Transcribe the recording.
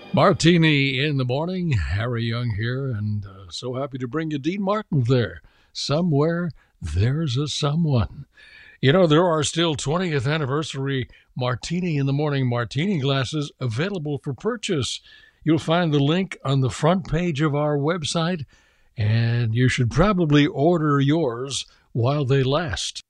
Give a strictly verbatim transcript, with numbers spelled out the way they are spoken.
Martini in the morning. Harry Young here, and uh, so happy to bring you Dean Martin there. Somewhere there's a someone. You know, there are still twentieth anniversary Martini in the Morning martini glasses available for purchase. You'll find the link on the front page of our website, and you should probably order yours while they last.